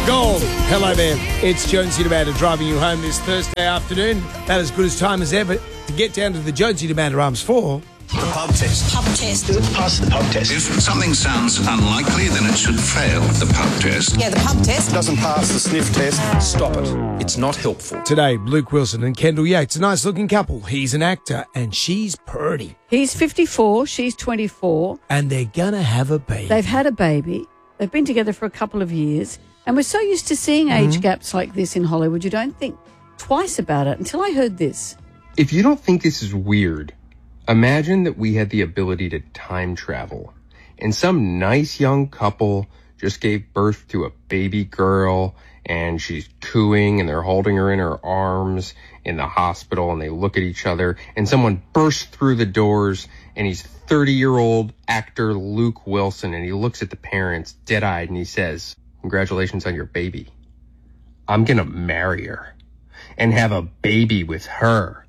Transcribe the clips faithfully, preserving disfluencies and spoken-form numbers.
Gold. Hello there. It's Jonesy Demander driving you home this Thursday afternoon. About as good as time as ever to get down to the Jonesy Demander Arms for the pub test. Pub test. Does it pass the pub test? If something sounds unlikely, then it should fail the pub test. Yeah, the pub test. Doesn't pass the sniff test. Stop it. It's not helpful. today. Luke Wilson and Kendall Yates, a nice-looking couple. He's an actor and she's purty. He's fifty-four, she's twenty-four. And they're going to have a baby. They've had a baby. They've been together for a couple of years. And we're so used to seeing age Mm-hmm. gaps like this in Hollywood, you don't think twice about it until I heard this. If you don't think this is weird, imagine that we had the ability to time travel and some nice young couple just gave birth to a baby girl and she's cooing and they're holding her in her arms in the hospital and they look at each other and someone bursts through the doors and he's thirty-year-old actor Luke Wilson and he looks at the parents dead-eyed and he says, "Congratulations on your baby. I'm gonna marry her and have a baby with her."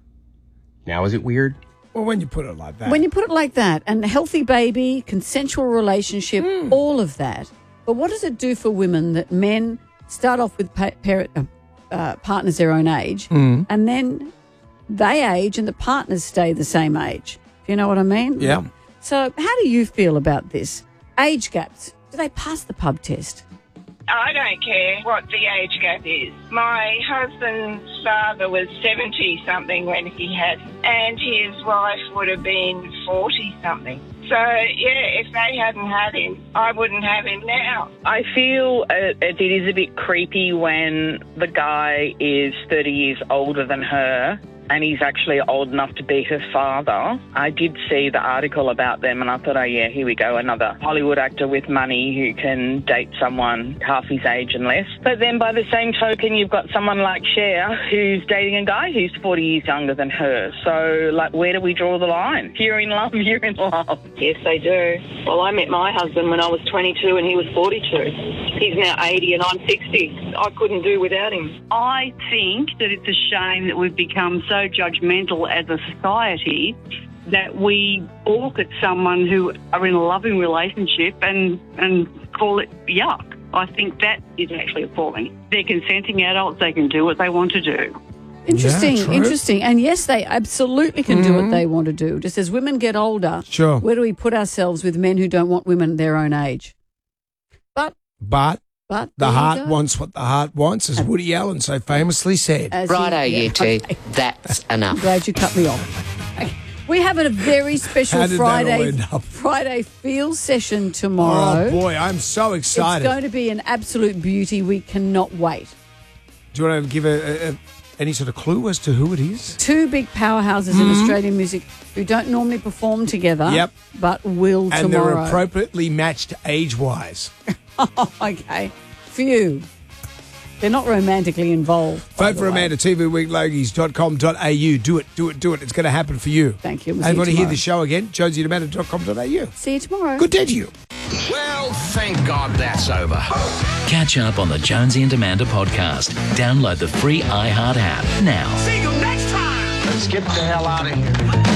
Now is it weird? Well, when you put it like that. When you put it like that, and a healthy baby, consensual relationship, Mm. all of that. But what does it do for women that men start off with pa- parent, uh, uh, partners their own age, Mm. and then they age and the partners stay the same age? Do you know what I mean? Yeah. So how do you feel about this? Age gaps, do they pass the pub test? I don't care what the age gap is. My husband's father was seventy-something when he had, and his wife would have been forty-something. So, yeah, if they hadn't had him, I wouldn't have him now. I feel it, it is a bit creepy when the guy is thirty years older than her and he's actually old enough to be her father. I did see the article about them and I thought, oh yeah, here we go, another Hollywood actor with money who can date someone half his age and less. But then by the same token, you've got someone like Cher who's dating a guy who's forty years younger than her. So, like, where do we draw the line? If you're in love, you're in love. Yes, they do. Well, I met my husband when I was twenty-two and he was forty-two. He's now eighty and I'm sixty. I couldn't do without him. I think that it's a shame that we've become so judgmental as a society that we balk at someone who are in a loving relationship and, and call it yuck. I think that is actually appalling. They're consenting adults. They can do what they want to do. Interesting, Yeah, true. interesting. And yes, they absolutely can do what they want to do. Just as women get older, Sure. where do we put ourselves with men who don't want women their own age? But, But but the there you heart go. wants what the heart wants, as Woody Allen so famously said. As he- Righto, yeah, you two. okay. That's I'm enough. glad you cut me off. Okay. We have a very special How did that all Friday end up? Friday feel session tomorrow. Oh, boy, I'm so excited. It's going to be an absolute beauty. We cannot wait. Do you want to give a, a, any sort of clue as to who it is? Two big powerhouses in Australian music who don't normally perform together, Yep. but will And tomorrow. they're appropriately matched age-wise. Oh, okay. Few. They're not romantically involved. by Vote the for way. Amanda, t v week logies dot com dot a u. Do it, do it, do it. It's going to happen for you. Thank you. We'll And see want to you hear tomorrow. the show again? jonesy at amanda dot com dot a u. See you tomorrow. Good day to you. Well, thank God that's over. Catch up on the Jonesy and Amanda podcast. Download the free iHeart app now. See you next time. Let's get the hell out of here.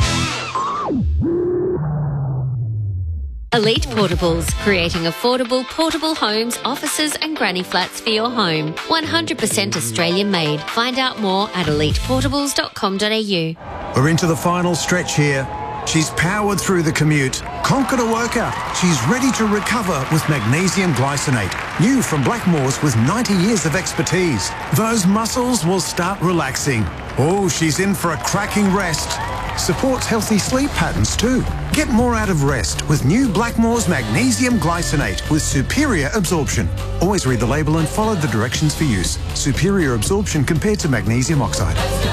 Elite Portables, creating affordable portable homes, offices and granny flats for your home. one hundred percent Australian made. Find out more at elite portables dot com dot a u. We're into the final stretch here. She's powered through the commute, conquered a workout. She's ready to recover with magnesium glycinate. New from Blackmores with ninety years of expertise. Those muscles will start relaxing. Oh, she's in for a cracking rest. Supports healthy sleep patterns too. Get more out of rest with new Blackmores Magnesium Glycinate with superior absorption. Always read the label and follow the directions for use. Superior absorption compared to magnesium oxide.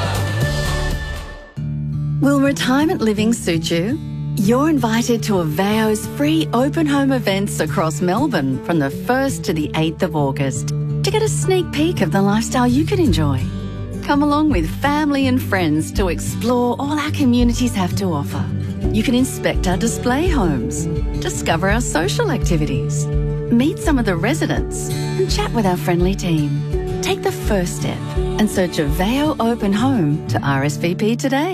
Will retirement living suit you? You're invited to Aveo's free open home events across Melbourne from the first to the eighth of August to get a sneak peek of the lifestyle you can enjoy. Come along with family and friends to explore all our communities have to offer. You can inspect our display homes, discover our social activities, meet some of the residents and chat with our friendly team. Take the first step and search Aveo Open Home to R S V P today.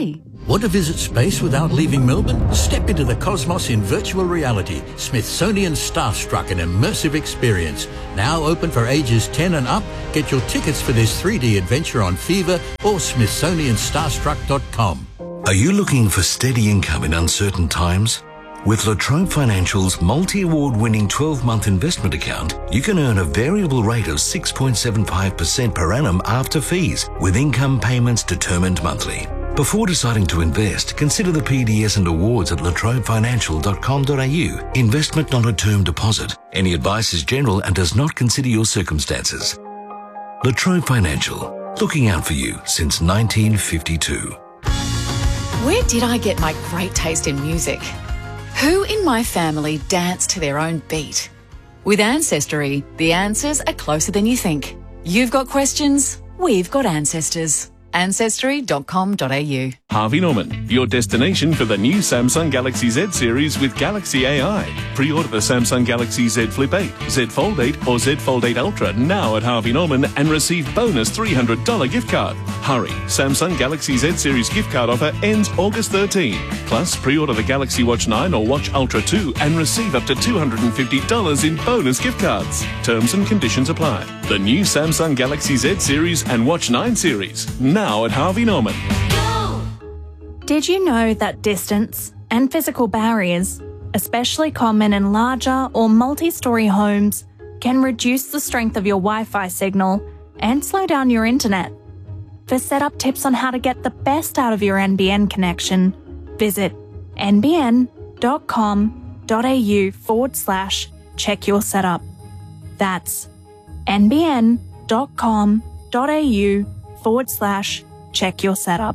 Want to visit space without leaving Melbourne? Step into the cosmos in virtual reality. Smithsonian Starstruck, an immersive experience. Now open for ages ten and up. Get your tickets for this three D adventure on Fever or smithsonian starstruck dot com. Are you looking for steady income in uncertain times? With La Trobe Financial's multi-award winning twelve-month investment account, you can earn a variable rate of six point seven five percent per annum after fees, with income payments determined monthly. Before deciding to invest, consider the P D S and awards at la trobe financial dot com dot a u. Investment not a term deposit. Any advice is general and does not consider your circumstances. La Trobe Financial, looking out for you since nineteen fifty-two. Where did I get my great taste in music? Who in my family dance to their own beat? With Ancestry, the answers are closer than you think. You've got questions, we've got ancestors. ancestry dot com dot a u. Harvey Norman, your destination for the new Samsung Galaxy Z series with Galaxy A I. Pre-order the Samsung Galaxy Z Flip eight, Z Fold eight or Z Fold eight Ultra now at Harvey Norman and receive bonus three hundred dollars gift card. Hurry, Samsung Galaxy Z series gift card offer ends August thirteenth. Plus, pre-order the Galaxy Watch nine or Watch Ultra two and receive up to two hundred fifty dollars in bonus gift cards. Terms and conditions apply. The new Samsung Galaxy Z series and Watch nine series now at Harvey Norman. Did you know that distance and physical barriers, especially common in larger or multi-storey homes, can reduce the strength of your Wi-Fi signal and slow down your internet? For setup tips on how to get the best out of your N B N connection, visit n b n dot com dot a u forward slash check your setup. That's n b n dot com dot a u forward slash check your setup.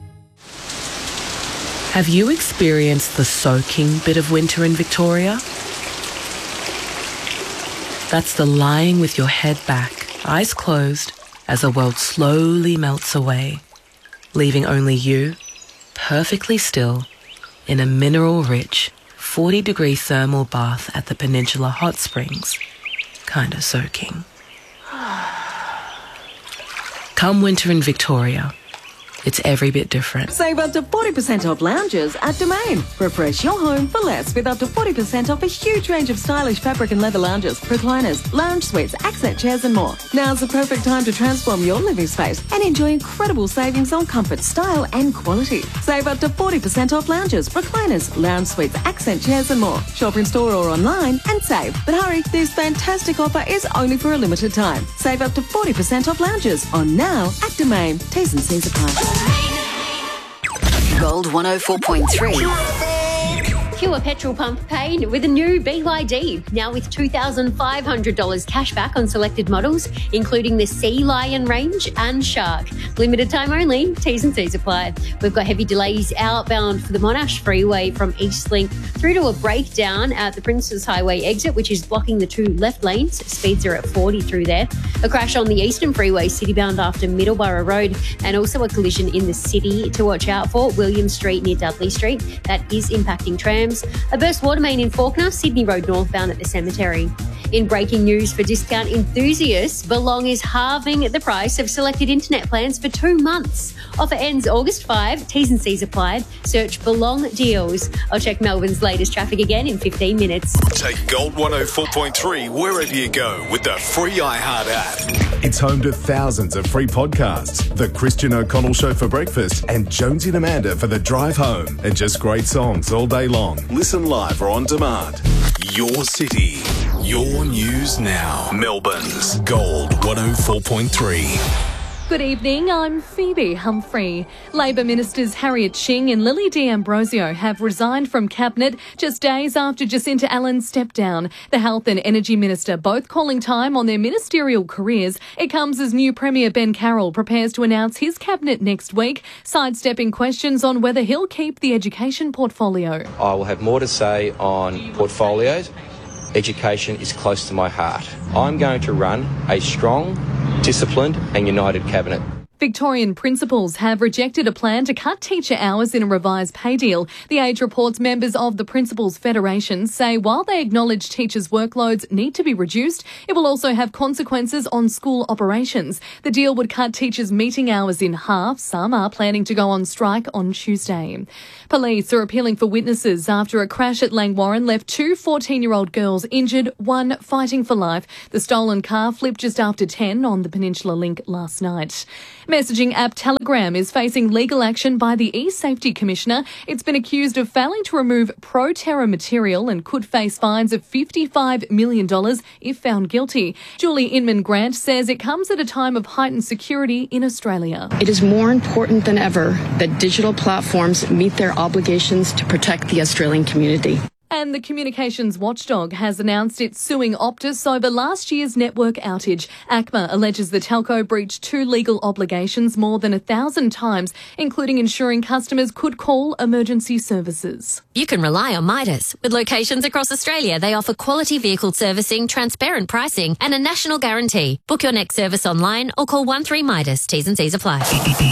Have you experienced the soaking bit of winter in Victoria? That's the lying with your head back, eyes closed, as the world slowly melts away, leaving only you, perfectly still, in a mineral-rich, forty-degree thermal bath at the Peninsula Hot Springs, kind of soaking. Come winter in Victoria. It's every bit different. Save up to forty percent off lounges at Domain. Refresh your home for less with up to forty percent off a huge range of stylish fabric and leather lounges, recliners, lounge suites, accent chairs and more. Now's the perfect time to transform your living space and enjoy incredible savings on comfort, style and quality. Save up to forty percent off lounges, recliners, lounge suites, accent chairs and more. Shop in store or online and save. But hurry, this fantastic offer is only for a limited time. Save up to forty percent off lounges on now at Domain. T's and C's apply. Gold one oh four point three. Pure petrol pump paid with a new B Y D, now with two thousand five hundred dollars cash back on selected models, including the Sea Lion range and Shark. Limited time only, T's and C's apply. We've got heavy delays outbound for the Monash Freeway from Eastlink through to a breakdown at the Princes Highway exit, which is blocking the two left lanes. Speeds are at forty through there. A crash on the Eastern Freeway, citybound after Middleborough Road, and also a collision in the city to watch out for, William Street near Dudley Street. That is impacting trams. A burst water main in Fawkner, Sydney Road northbound at the cemetery. In breaking news for discount enthusiasts, Belong is halving the price of selected internet plans for two months. Offer ends August fifth. T's and C's applied. Search Belong Deals. I'll check Melbourne's latest traffic again in fifteen minutes. Take Gold one oh four point three wherever you go with the free iHeart app. It's home to thousands of free podcasts. The Christian O'Connell Show for breakfast and Jonesy and Amanda for the drive home. And just great songs all day long. Listen live or on demand. Your city, your news now. Melbourne's Gold one oh four point three. Good evening, I'm Phoebe Humphrey. Labor Ministers Harriet Shing and Lily D'Ambrosio have resigned from Cabinet just days after Jacinta Allen stepped down. The Health and Energy Minister both calling time on their ministerial careers. It comes as new Premier Ben Carroll prepares to announce his Cabinet next week, sidestepping questions on whether he'll keep the education portfolio. I will have more to say on portfolios. Education is close to my heart. I'm going to run a strong, disciplined and united Cabinet. Victorian principals have rejected a plan to cut teacher hours in a revised pay deal. The Age reports members of the Principals Federation say while they acknowledge teachers' workloads need to be reduced, it will also have consequences on school operations. The deal would cut teachers' meeting hours in half. Some are planning to go on strike on Tuesday. Police are appealing for witnesses after a crash at Langwarrin left two fourteen-year-old girls injured, one fighting for life. The stolen car flipped just after ten on the Peninsula Link last night. Messaging app Telegram is facing legal action by the e-Safety Commissioner. It's been accused of failing to remove pro-terror material and could face fines of fifty-five million dollars if found guilty. Julie Inman-Grant says it comes at a time of heightened security in Australia. It is more important than ever that digital platforms meet their obligations to protect the Australian community. And the communications watchdog has announced it's suing Optus over last year's network outage. A C M A alleges the telco breached two legal obligations more than a thousand times, including ensuring customers could call emergency services. You can rely on Midas. With locations across Australia, they offer quality vehicle servicing, transparent pricing and a national guarantee. Book your next service online or call one three Midas. T's and C's apply.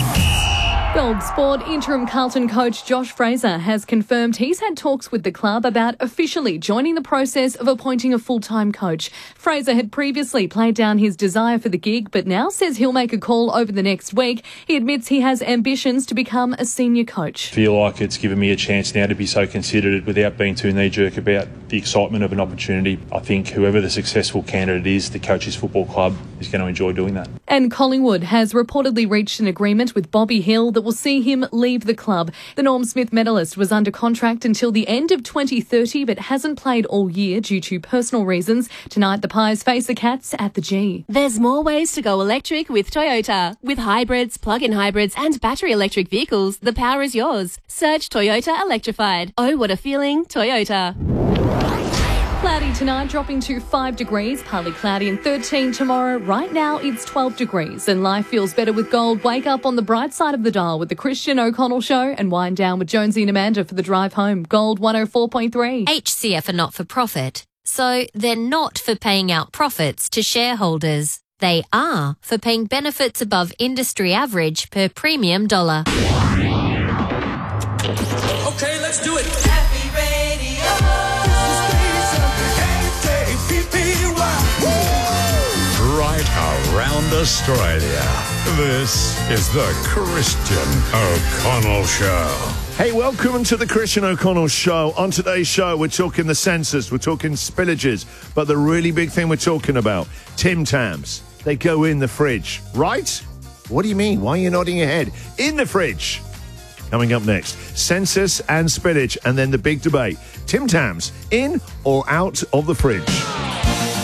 Gold Sport interim Carlton coach Josh Fraser has confirmed he's had talks with the club about officially joining the process of appointing a full-time coach. Fraser had previously played down his desire for the gig, but now says he'll make a call over the next week. He admits he has ambitions to become a senior coach. I feel like it's given me a chance now to be so considered without being too knee-jerk about the excitement of an opportunity. I think whoever the successful candidate is, the Coaches Football Club is going to enjoy doing that. And Collingwood has reportedly reached an agreement with Bobby Hill that will see him leave the club. The Norm Smith medalist was under contract until the end of twenty thirty but hasn't played all year due to personal reasons. Tonight the Pies face the Cats at the G. There's more ways to go electric with Toyota. With hybrids, plug-in hybrids and battery electric vehicles, the power is yours. Search Toyota Electrified. Oh, what a feeling, Toyota. Cloudy tonight, dropping to five degrees, partly cloudy and thirteen tomorrow. Right now it's twelve degrees and life feels better with gold. Wake up on the bright side of the dial with the Christian O'Connell Show and wind down with Jonesy and Amanda for the drive home. Gold one oh four point three. H C F are not for profit, so they're not for paying out profits to shareholders. They are for paying benefits above industry average per premium dollar. Okay, let's do it. Right around Australia, this is the Christian O'Connell Show. Hey, welcome to the Christian O'Connell Show. On today's show, we're talking the census, we're talking spillages, but the really big thing we're talking about, Tim Tams. They go in the fridge, right? What do you mean? Why are you nodding your head? In the fridge. Coming up next, census and spillage, and then the big debate. Tim Tams, in or out of the fridge?